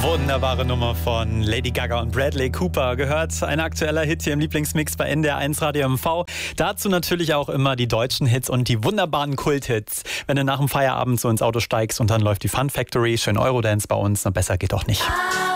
Wunderbare Nummer von Lady Gaga und Bradley Cooper gehört. Ein aktueller Hit hier im Lieblingsmix bei NDR1 Radio MV. Dazu natürlich auch immer die deutschen Hits und die wunderbaren Kulthits. Wenn du nach dem Feierabend so ins Auto steigst und dann läuft die Fun Factory, schön Eurodance bei uns, na besser geht doch nicht.